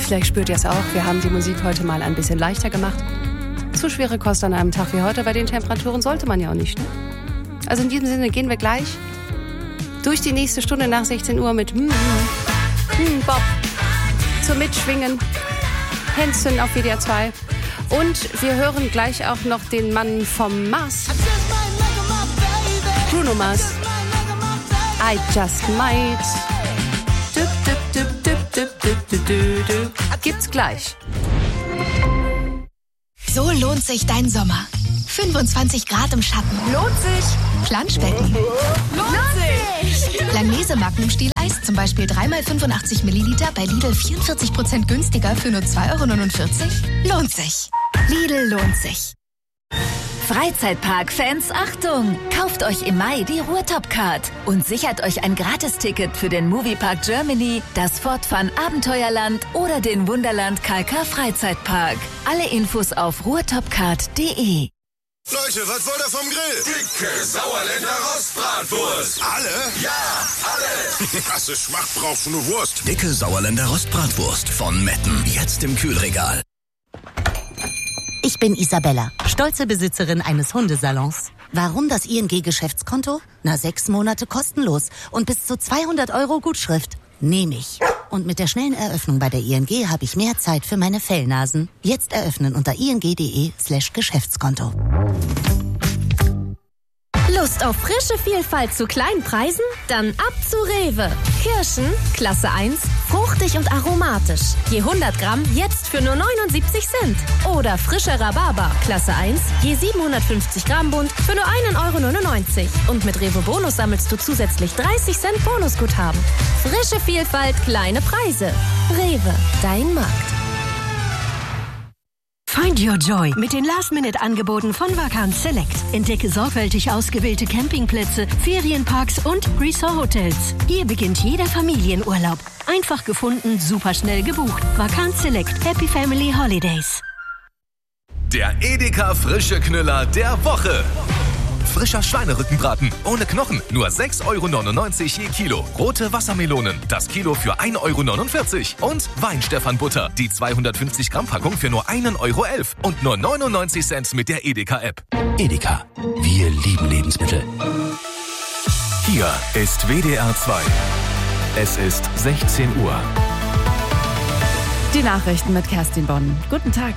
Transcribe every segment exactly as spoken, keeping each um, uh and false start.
Vielleicht spürt ihr es auch, wir haben die Musik heute mal ein bisschen leichter gemacht. Zu schwere Kost an einem Tag wie heute, bei den Temperaturen sollte man ja auch nicht. Ne? Also in diesem Sinne gehen wir gleich durch die nächste Stunde nach sechzehn Uhr mit mm, mm, Bob zum Mitschwingen. Hänschen auf W D R zwei. Und wir hören gleich auch noch den Mann vom Mars. Bruno Mars. I just might. Düp, düp, düp, düp, düp, düp, düp, düp, düp. Gibt's gleich. So lohnt sich dein Sommer. fünfundzwanzig Grad im Schatten. Lohnt sich. Planschbecken. Lohnt sich. Langnese Magnum-Stieleis, zum Beispiel drei mal fünfundachtzig Milliliter bei Lidl vierundvierzig Prozent günstiger für nur zwei Euro neunundvierzig. Lohnt sich. Lidl lohnt sich. Freizeitpark-Fans, Achtung! Kauft euch im Mai die Ruhrtop-Card und sichert euch ein Gratisticket für den Moviepark Germany, das Fortfun Abenteuerland oder den Wunderland Kalkar Freizeitpark. Alle Infos auf ruhrtopcard punkt de. Leute, was wollt ihr vom Grill? Dicke Sauerländer Rostbratwurst. Alle? Ja, alle. Krasse Schmacht brauchst du nur Wurst. Dicke Sauerländer Rostbratwurst von Metten. Jetzt im Kühlregal. Ich bin Isabella, stolze Besitzerin eines Hundesalons. Warum das I N G-Geschäftskonto? Na, sechs Monate kostenlos und bis zu zweihundert Euro Gutschrift. Nehme ich. Und mit der schnellen Eröffnung bei der I N G habe ich mehr Zeit für meine Fellnasen. Jetzt eröffnen unter ing.de slash Geschäftskonto. Lust auf frische Vielfalt zu kleinen Preisen? Dann ab zu Rewe. Kirschen, Klasse eins, fruchtig und aromatisch. Je hundert Gramm jetzt für nur neunundsiebzig Cent. Oder frischer Rhabarber, Klasse eins, je siebenhundertfünfzig Gramm Bund für nur ein Euro neunundneunzig. Und mit Rewe Bonus sammelst du zusätzlich dreißig Cent Bonusguthaben. Frische Vielfalt, kleine Preise. Rewe, dein Markt. Find your joy mit den Last-Minute-Angeboten von Vacanz Select. Entdecke sorgfältig ausgewählte Campingplätze, Ferienparks und Resort-Hotels. Hier beginnt jeder Familienurlaub. Einfach gefunden, superschnell gebucht. Vacanz Select. Happy Family Holidays. Der Edeka Frische Knüller der Woche. Frischer Schweinerückenbraten ohne Knochen, nur sechs Euro neunundneunzig je Kilo. Rote Wassermelonen, das Kilo für ein Euro neunundvierzig. Und Weinstefan-Butter, die zweihundertfünfzig Gramm Packung für nur ein Euro elf. Und nur neunundneunzig Cent mit der Edeka-App. Edeka, wir lieben Lebensmittel. Hier ist W D R zwei. Es ist sechzehn Uhr. Die Nachrichten mit Kerstin Bonn. Guten Tag.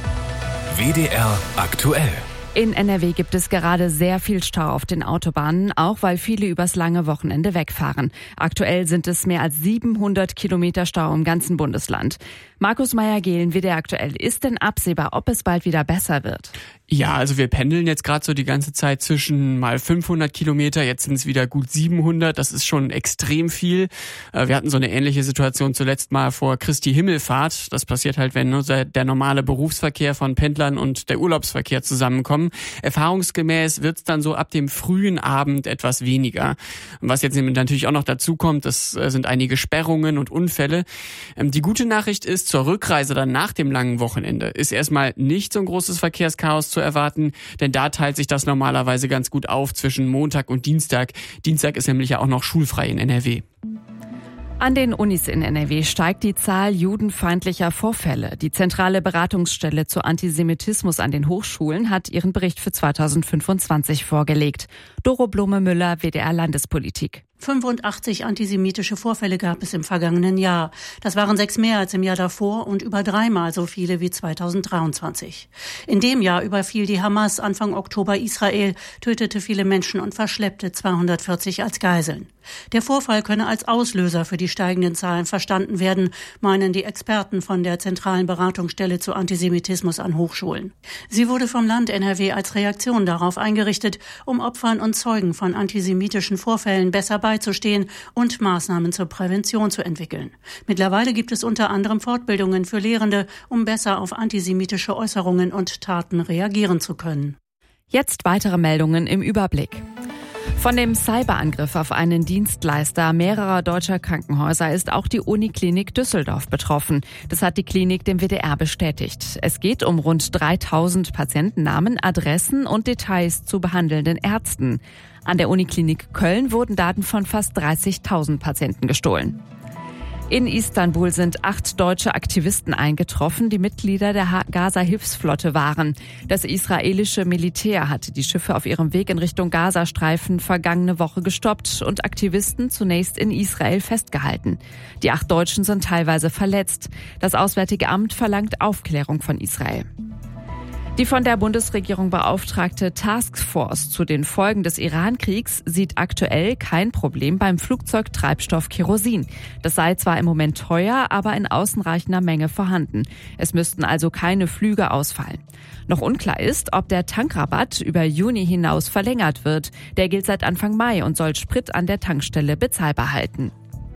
W D R aktuell. In N R W gibt es gerade sehr viel Stau auf den Autobahnen, auch weil viele übers lange Wochenende wegfahren. Aktuell sind es mehr als siebenhundert Kilometer Stau im ganzen Bundesland. Markus Meyer-Gehlen, W D R aktuell. Ist denn absehbar, ob es bald wieder besser wird? Ja, also wir pendeln jetzt gerade so die ganze Zeit zwischen mal fünfhundert Kilometer, jetzt sind es wieder gut siebenhundert, das ist schon extrem viel. Wir hatten so eine ähnliche Situation zuletzt mal vor Christi Himmelfahrt. Das passiert halt, wenn nur der normale Berufsverkehr von Pendlern und der Urlaubsverkehr zusammenkommen. Erfahrungsgemäß wird es dann so ab dem frühen Abend etwas weniger. Was jetzt natürlich auch noch dazu kommt, das sind einige Sperrungen und Unfälle. Die gute Nachricht ist, zur Rückreise dann nach dem langen Wochenende ist erstmal nicht so ein großes Verkehrschaos zu erwarten, denn da teilt sich das normalerweise ganz gut auf zwischen Montag und Dienstag. Dienstag ist nämlich ja auch noch schulfrei in N R W. An den Unis in N R W steigt die Zahl judenfeindlicher Vorfälle. Die zentrale Beratungsstelle zu Antisemitismus an den Hochschulen hat ihren Bericht für zweitausendfünfundzwanzig vorgelegt. Doro Blome-Müller, W D R Landespolitik. fünfundachtzig antisemitische Vorfälle gab es im vergangenen Jahr. Das waren sechs mehr als im Jahr davor und über dreimal so viele wie zweitausenddreiundzwanzig. In dem Jahr überfiel die Hamas Anfang Oktober Israel, tötete viele Menschen und verschleppte zweihundertvierzig als Geiseln. Der Vorfall könne als Auslöser für die steigenden Zahlen verstanden werden, meinen die Experten von der zentralen Beratungsstelle zu Antisemitismus an Hochschulen. Sie wurde vom Land N R W als Reaktion darauf eingerichtet, um Opfern und Zeugen von antisemitischen Vorfällen besser beizustehen und Maßnahmen zur Prävention zu entwickeln. Mittlerweile gibt es unter anderem Fortbildungen für Lehrende, um besser auf antisemitische Äußerungen und Taten reagieren zu können. Jetzt weitere Meldungen im Überblick. Von dem Cyberangriff auf einen Dienstleister mehrerer deutscher Krankenhäuser ist auch die Uniklinik Düsseldorf betroffen. Das hat die Klinik dem W D R bestätigt. Es geht um rund dreitausend Patientennamen, Adressen und Details zu behandelnden Ärzten. An der Uniklinik Köln wurden Daten von fast dreißigtausend Patienten gestohlen. In Istanbul sind acht deutsche Aktivisten eingetroffen, die Mitglieder der Gaza-Hilfsflotte waren. Das israelische Militär hatte die Schiffe auf ihrem Weg in Richtung Gazastreifen vergangene Woche gestoppt und Aktivisten zunächst in Israel festgehalten. Die acht Deutschen sind teilweise verletzt. Das Auswärtige Amt verlangt Aufklärung von Israel. Die von der Bundesregierung beauftragte Taskforce zu den Folgen des Iran-Kriegs sieht aktuell kein Problem beim Flugzeugtreibstoff Kerosin. Das sei zwar im Moment teuer, aber in ausreichender Menge vorhanden. Es müssten also keine Flüge ausfallen. Noch unklar ist, ob der Tankrabatt über Juni hinaus verlängert wird. Der gilt seit Anfang Mai und soll Sprit an der Tankstelle bezahlbar halten.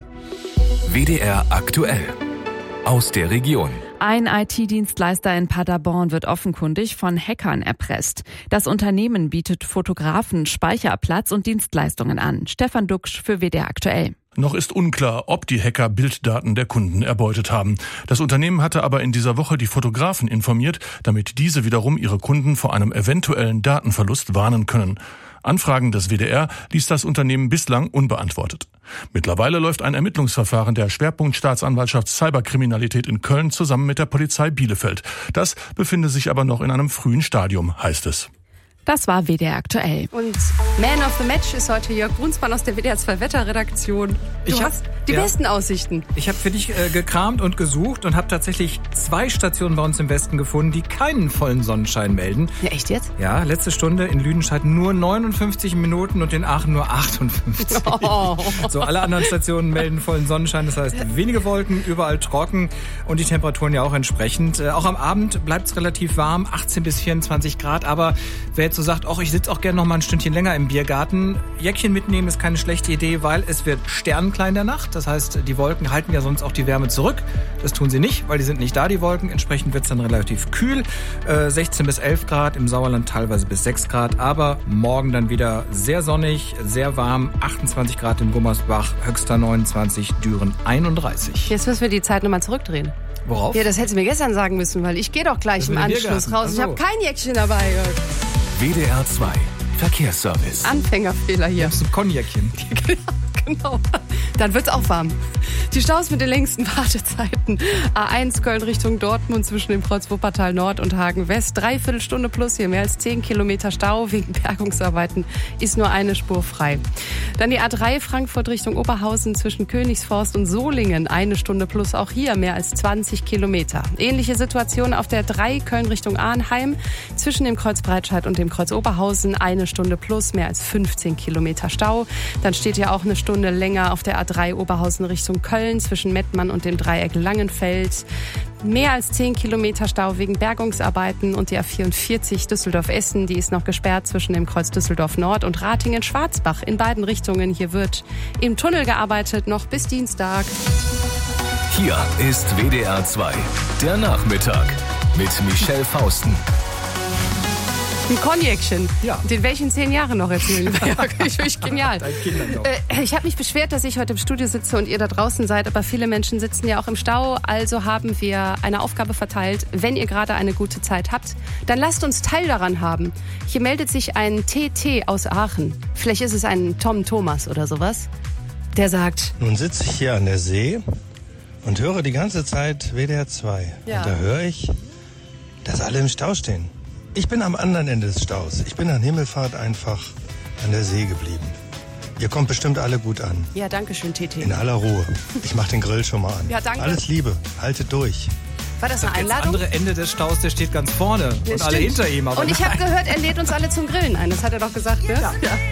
W D R aktuell. Aus der Region. Ein I T-Dienstleister in Paderborn wird offenkundig von Hackern erpresst. Das Unternehmen bietet Fotografen Speicherplatz und Dienstleistungen an. Stefan Duxch für W D R aktuell. Noch ist unklar, ob die Hacker Bilddaten der Kunden erbeutet haben. Das Unternehmen hatte aber in dieser Woche die Fotografen informiert, damit diese wiederum ihre Kunden vor einem eventuellen Datenverlust warnen können. Anfragen des W D R ließ das Unternehmen bislang unbeantwortet. Mittlerweile läuft ein Ermittlungsverfahren der Schwerpunktstaatsanwaltschaft Cyberkriminalität in Köln zusammen mit der Polizei Bielefeld. Das befinde sich aber noch in einem frühen Stadium, heißt es. Das war W D R aktuell. Und Man of the Match ist heute Jörg Brunsmann aus der W D R zwei Wetterredaktion. Du ich hab, hast die ja, besten Aussichten. Ich habe für dich äh, gekramt und gesucht und habe tatsächlich zwei Stationen bei uns im Westen gefunden, die keinen vollen Sonnenschein melden. Ja, echt jetzt? Ja, letzte Stunde in Lüdenscheid nur neunundfünfzig Minuten und in Aachen nur achtundfünfzig. Oh. So, alle anderen Stationen melden vollen Sonnenschein, das heißt wenige Wolken, überall trocken und die Temperaturen ja auch entsprechend. Äh, auch am Abend bleibt es relativ warm, achtzehn bis vierundzwanzig Grad, aber wer jetzt so sagt, ach, ich sitze auch gerne noch mal ein Stündchen länger im Biergarten. Jäckchen mitnehmen ist keine schlechte Idee, weil es wird sternenklein in der Nacht. Das heißt, die Wolken halten ja sonst auch die Wärme zurück. Das tun sie nicht, weil die sind nicht da, die Wolken. Entsprechend wird es dann relativ kühl. Äh, sechzehn bis elf Grad, im Sauerland teilweise bis sechs Grad. Aber morgen dann wieder sehr sonnig, sehr warm. achtundzwanzig Grad in Gummersbach, höchster neunundzwanzig, Düren einunddreißig. Jetzt müssen wir die Zeit nochmal zurückdrehen. Worauf? Ja, das hättest du mir gestern sagen müssen, weil ich gehe doch gleich im Anschluss raus. Also. Ich habe kein Jäckchen dabei, Jörg. W D R zwei Verkehrsservice. Anfängerfehler hier. Das ist ein Konjäckchen. Genau. Dann wird's auch warm. Die Staus mit den längsten Wartezeiten. A eins Köln Richtung Dortmund zwischen dem Kreuz Wuppertal Nord und Hagen West. Dreiviertel Stunde plus, hier mehr als zehn Kilometer Stau. Wegen Bergungsarbeiten ist nur eine Spur frei. Dann die A drei Frankfurt Richtung Oberhausen zwischen Königsforst und Solingen. Eine Stunde plus, auch hier mehr als zwanzig Kilometer. Ähnliche Situation auf der drei Köln Richtung Arnheim. Zwischen dem Kreuz Breitscheid und dem Kreuz Oberhausen. Eine Stunde plus, mehr als fünfzehn Kilometer Stau. Dann steht ja auch eine Stunde länger auf der A drei Oberhausen Richtung Köln zwischen Mettmann und dem Dreieck Langenfeld. Mehr als zehn Kilometer Stau wegen Bergungsarbeiten und die A vierundvierzig Düsseldorf-Essen, die ist noch gesperrt zwischen dem Kreuz Düsseldorf Nord und Ratingen-Schwarzbach in beiden Richtungen. Hier wird im Tunnel gearbeitet, noch bis Dienstag. Hier ist W D R zwei, der Nachmittag mit Michelle Fausten. Ein Konjäckchen. Ja. Den welchen zehn Jahre noch erzählen. Ich finde genial. Dein Kindern doch. Äh, ich habe mich beschwert, dass ich heute im Studio sitze und ihr da draußen seid, aber viele Menschen sitzen ja auch im Stau. Also haben wir eine Aufgabe verteilt. Wenn ihr gerade eine gute Zeit habt, dann lasst uns Teil daran haben. Hier meldet sich ein T T aus Aachen. Vielleicht ist es ein Tom Thomas oder sowas. Der sagt: Nun sitze ich hier an der See und höre die ganze Zeit W D R zwei. Ja. Und da höre ich, dass alle im Stau stehen. Ich bin am anderen Ende des Staus. Ich bin an Himmelfahrt einfach an der See geblieben. Ihr kommt bestimmt alle gut an. Ja, danke schön, T T. In aller Ruhe. Ich mach den Grill schon mal an. Ja, danke. Alles Liebe. Haltet durch. War das eine Das Einladung? andere Ende des Staus, der steht ganz vorne. Ja, und alle stimmt. hinter ihm. Aber und ich habe gehört, er lädt uns alle zum Grillen ein. Das hat er doch gesagt, ne? Ja. Ja.